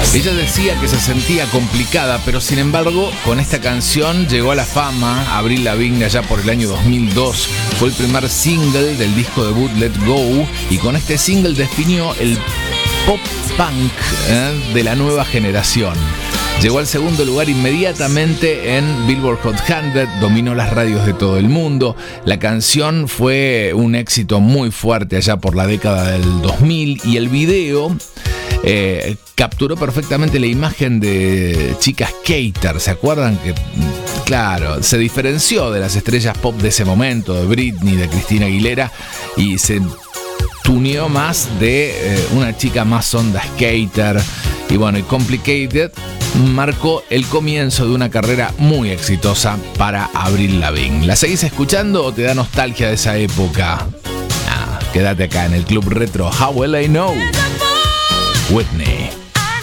Ella decía que se sentía complicada, pero sin embargo, con esta canción llegó a la fama. Avril Lavigne allá por el año 2002 fue el primer single del disco debut Let Go, y con este single definió el pop punk de la nueva generación. Llegó al segundo lugar inmediatamente en Billboard Hot 100, dominó las radios de todo el mundo. La canción fue un éxito muy fuerte allá por la década del 2000, y el video capturó perfectamente la imagen de chica skater. ¿Se acuerdan que, claro, se diferenció de las estrellas pop de ese momento, de Britney, de Christina Aguilera, y se tuneó más de una chica más onda skater? Y bueno, y Complicated marcó el comienzo de una carrera muy exitosa para Avril Lavigne. ¿La seguís escuchando o te da nostalgia de esa época? Quédate acá en el Club Retro. How Will I Know? Whitney.